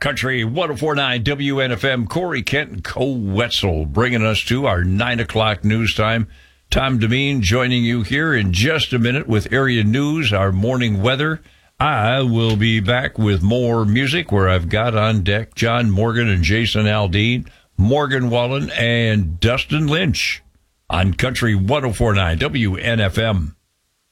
Country 104.9 WNFM, Corey Kent and Cole Wetzel bringing us to our 9 o'clock news time. Tom Demeen joining you here in just a minute with area news, our morning weather. I will be back with more music where I've got on deck John Morgan and Jason Aldean, Morgan Wallen, and Dustin Lynch on Country 104.9 WNFM.